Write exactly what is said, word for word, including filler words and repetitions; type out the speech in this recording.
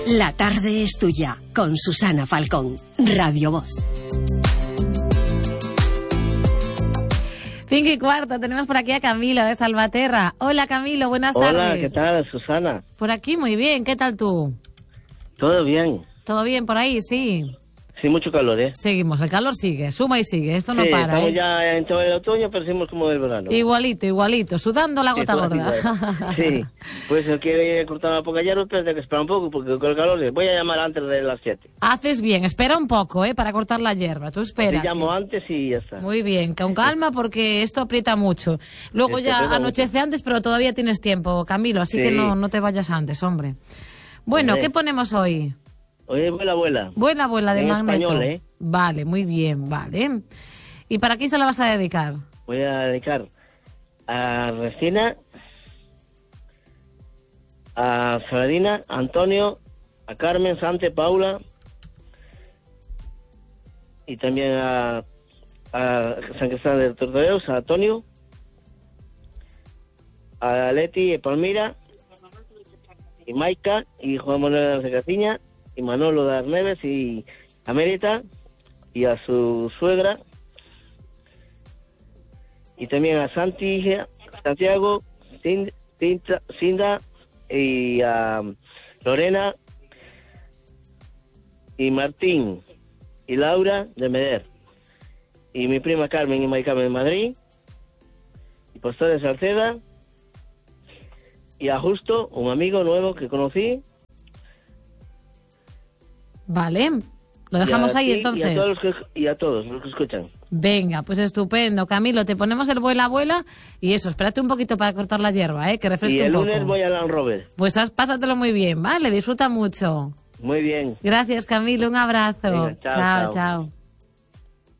La tarde es tuya, con Susana Falcón, Radio Voz. Cinco y cuarto, tenemos por aquí a Camilo de Salvaterra. Hola Camilo, buenas tardes. Hola, ¿qué tal, Susana? Por aquí muy bien, ¿qué tal tú? Todo bien. ¿Todo bien por ahí? Sí. Sí, mucho calor, ¿eh? Seguimos, el calor sigue, suma y sigue, esto no sí, para, estamos ¿eh? ya en todo el otoño, pero seguimos como del verano. Igualito, igualito, sudando la gota sí, gorda. Sí, pues el que cortar la poca hierba, pero hay que esperar un poco, porque con el calor voy a llamar antes de las siete. Haces bien, espera un poco, ¿eh? Para cortar la hierba, tú espera. Te llamo que... antes y ya está. Muy bien, con calma, porque esto aprieta mucho. Luego Esto ya anochece mucho. antes, pero todavía tienes tiempo, Camilo, así sí. que no, no te vayas antes, hombre. Bueno, Hombre. ¿qué ponemos hoy? Oye, abuela, abuela. Buena abuela de en Magneto. español, ¿eh? Vale, muy bien, vale. ¿Y para quién se la vas a dedicar? Voy a dedicar a Resina, a Saladina, a Antonio, a Carmen, Sante, Paula y también a, a San Cristóbal de Tortoreos, a Antonio, a Leti, y Palmira, y Maica, y Juan Manuel de Caciña, y Manolo de Arneves, y a Mérita, y a su suegra, y también a Santi, Santiago, Cinda, Cinda, Cinda y a Lorena, y Martín, y Laura de Meder, y mi prima Carmen y Mari Carmen de Madrid, y Pastor de Salceda, y a Justo, un amigo nuevo que conocí. Vale, lo dejamos ahí ti, entonces. Y a, todos los que, y a todos los que escuchan. Venga, pues estupendo, Camilo, te ponemos el vuela abuela y eso, espérate un poquito para cortar la hierba, ¿eh? Que refresque y el un poco. lunes voy a Land Rover. Pues haz, pásatelo muy bien, vale, disfruta mucho. Muy bien. Gracias, Camilo, un abrazo. Venga, chao, chao. chao. chao.